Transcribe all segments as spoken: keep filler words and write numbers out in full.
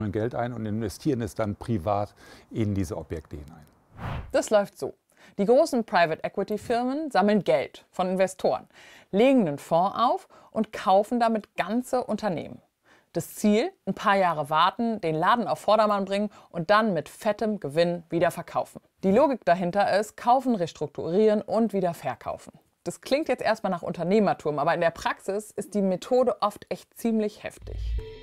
Geld ein und investieren es dann privat in diese Objekte hinein. Das läuft so. Die großen Private Equity Firmen sammeln Geld von Investoren, legen einen Fonds auf und kaufen damit ganze Unternehmen. Das Ziel, ein paar Jahre warten, den Laden auf Vordermann bringen und dann mit fettem Gewinn wieder verkaufen. Die Logik dahinter ist, kaufen, restrukturieren und wieder verkaufen. Das klingt jetzt erstmal nach Unternehmertum, aber in der Praxis ist die Methode oft echt ziemlich heftig.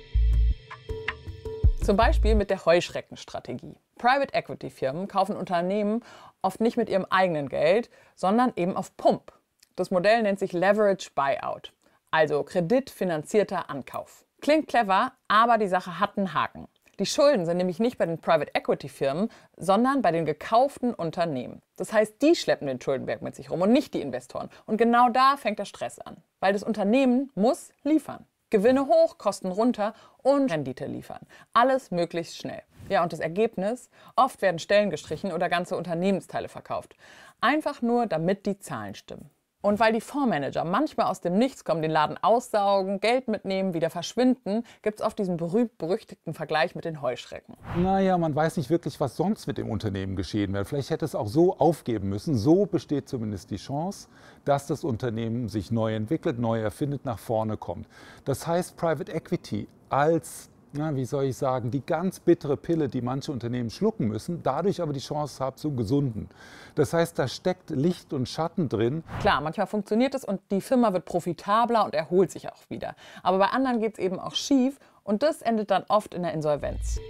Zum Beispiel mit der Heuschreckenstrategie. Private Equity Firmen kaufen Unternehmen oft nicht mit ihrem eigenen Geld, sondern eben auf Pump. Das Modell nennt sich Leverage Buyout, also kreditfinanzierter Ankauf. Klingt clever, aber die Sache hat einen Haken. Die Schulden sind nämlich nicht bei den Private Equity Firmen, sondern bei den gekauften Unternehmen. Das heißt, die schleppen den Schuldenberg mit sich rum und nicht die Investoren. Und genau da fängt der Stress an, weil das Unternehmen muss liefern. Gewinne hoch, Kosten runter und Rendite liefern. Alles möglichst schnell. Ja, und das Ergebnis? Oft werden Stellen gestrichen oder ganze Unternehmensteile verkauft. Einfach nur, damit die Zahlen stimmen. Und weil die Fondsmanager manchmal aus dem Nichts kommen, den Laden aussaugen, Geld mitnehmen, wieder verschwinden, gibt es oft diesen berühmt-berüchtigten Vergleich mit den Heuschrecken. Naja, man weiß nicht wirklich, was sonst mit dem Unternehmen geschehen wäre. Vielleicht hätte es auch so aufgeben müssen. So besteht zumindest die Chance, dass das Unternehmen sich neu entwickelt, neu erfindet, nach vorne kommt. Das heißt, Private Equity als, na, wie soll ich sagen, die ganz bittere Pille, die manche Unternehmen schlucken müssen, dadurch aber die Chance haben zu gesunden. Das heißt, da steckt Licht und Schatten drin. Klar, manchmal funktioniert es und die Firma wird profitabler und erholt sich auch wieder. Aber bei anderen geht es eben auch schief und das endet dann oft in der Insolvenz.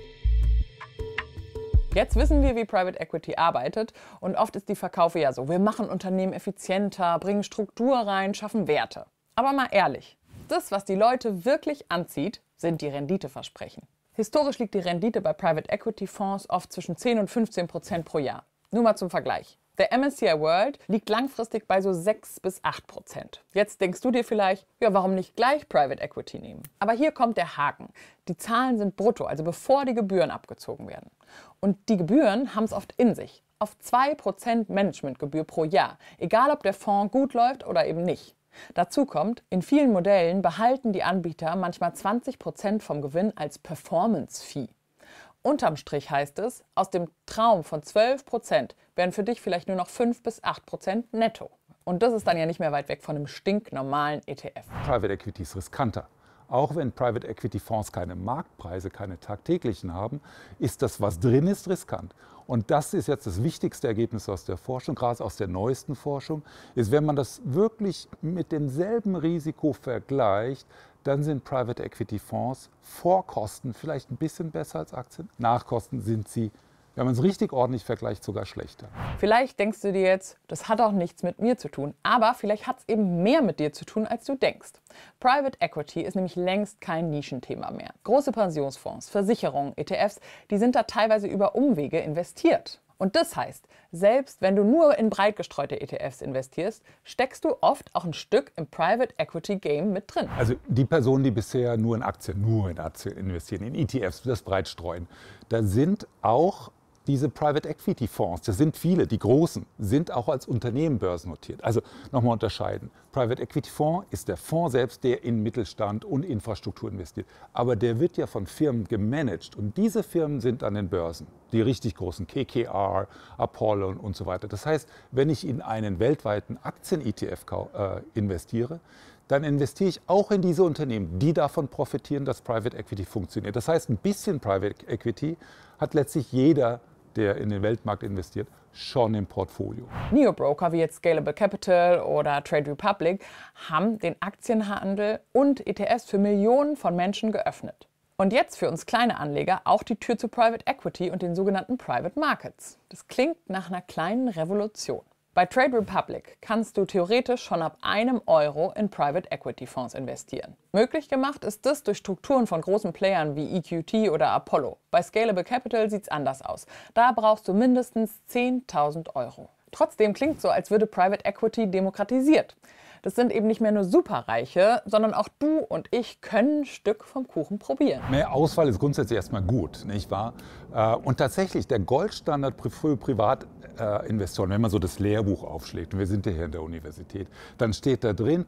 Jetzt wissen wir, wie Private Equity arbeitet und oft ist die Verkaufe ja so, wir machen Unternehmen effizienter, bringen Struktur rein, schaffen Werte. Aber mal ehrlich, das, was die Leute wirklich anzieht, sind die Renditeversprechen. Historisch liegt die Rendite bei Private Equity Fonds oft zwischen zehn und fünfzehn Prozent pro Jahr. Nur mal zum Vergleich. Der M S C I World liegt langfristig bei so sechs bis acht Prozent. Jetzt denkst du dir vielleicht, ja, warum nicht gleich Private Equity nehmen? Aber hier kommt der Haken. Die Zahlen sind brutto, also bevor die Gebühren abgezogen werden. Und die Gebühren haben es oft in sich. Auf zwei Prozent Managementgebühr pro Jahr, egal ob der Fonds gut läuft oder eben nicht. Dazu kommt, in vielen Modellen behalten die Anbieter manchmal zwanzig Prozent vom Gewinn als Performance-Fee. Unterm Strich heißt es, aus dem Traum von zwölf Prozent werden für dich vielleicht nur noch fünf bis acht Prozent netto. Und das ist dann ja nicht mehr weit weg von einem stinknormalen E T F. Private Equity ist riskanter. Auch wenn Private Equity Fonds keine Marktpreise, keine tagtäglichen haben, ist das, was drin ist, riskant. Und das ist jetzt das wichtigste Ergebnis aus der Forschung, gerade aus der neuesten Forschung, ist, wenn man das wirklich mit demselben Risiko vergleicht, dann sind Private Equity Fonds vor Kosten vielleicht ein bisschen besser als Aktien. Nach Kosten sind sie, wenn man es richtig ordentlich vergleicht, sogar schlechter. Vielleicht denkst du dir jetzt, das hat auch nichts mit mir zu tun, aber vielleicht hat es eben mehr mit dir zu tun, als du denkst. Private Equity ist nämlich längst kein Nischenthema mehr. Große Pensionsfonds, Versicherungen, E T Fs, die sind da teilweise über Umwege investiert. Und das heißt, selbst wenn du nur in breit gestreute E T Fs investierst, steckst du oft auch ein Stück im Private Equity Game mit drin. Also die Personen, die bisher nur in Aktien, nur in Aktien investieren, in E T Fs, das breit streuen, da sind auch diese Private Equity Fonds, das sind viele, die großen, sind auch als Unternehmen börsennotiert. Also nochmal unterscheiden. Private Equity Fonds ist der Fonds selbst, der in Mittelstand und Infrastruktur investiert. Aber der wird ja von Firmen gemanagt und diese Firmen sind an den Börsen. Die richtig großen, K K R, Apollo und so weiter. Das heißt, wenn ich in einen weltweiten Aktien-E T F äh, investiere, dann investiere ich auch in diese Unternehmen, die davon profitieren, dass Private Equity funktioniert. Das heißt, ein bisschen Private Equity hat letztlich jeder, der in den Weltmarkt investiert, schon im Portfolio. Neobroker wie jetzt Scalable Capital oder Trade Republic haben den Aktienhandel und E T Fs für Millionen von Menschen geöffnet. Und jetzt für uns kleine Anleger auch die Tür zu Private Equity und den sogenannten Private Markets. Das klingt nach einer kleinen Revolution. Bei Trade Republic kannst du theoretisch schon ab einem Euro in Private Equity Fonds investieren. Möglich gemacht ist das durch Strukturen von großen Playern wie E Q T oder Apollo. Bei Scalable Capital sieht es anders aus. Da brauchst du mindestens zehntausend Euro. Trotzdem klingt es so, als würde Private Equity demokratisiert. Das sind eben nicht mehr nur Superreiche, sondern auch du und ich können ein Stück vom Kuchen probieren. Mehr Auswahl ist grundsätzlich erstmal gut, nicht wahr? Und tatsächlich, der Goldstandard für Privatinvestoren, wenn man so das Lehrbuch aufschlägt, und wir sind ja hier in der Universität, dann steht da drin,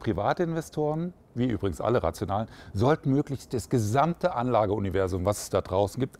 Privatinvestoren, wie übrigens alle rationalen, sollten möglichst das gesamte Anlageuniversum, was es da draußen gibt,